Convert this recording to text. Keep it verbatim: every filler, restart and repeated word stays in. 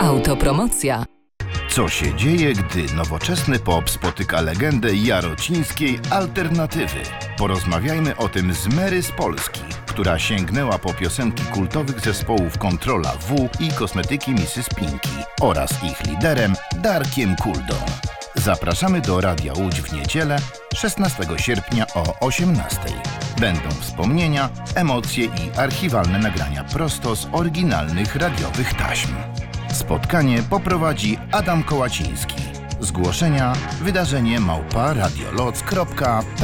Autopromocja. Co się dzieje, gdy nowoczesny pop spotyka legendę jarocińskiej alternatywy? Porozmawiajmy o tym z Mary z Polski, która sięgnęła po piosenki kultowych zespołów Kontrola W i Kosmetyki missus Pinki oraz ich liderem Darkiem Kuldą. Zapraszamy do Radia Łódź w niedzielę, szesnastego sierpnia o osiemnastej. Będą wspomnienia, emocje i archiwalne nagrania prosto z oryginalnych radiowych taśm. Spotkanie poprowadzi Adam Kołaciński. Zgłoszenia wydarzenie małpa radioloc kropka p l.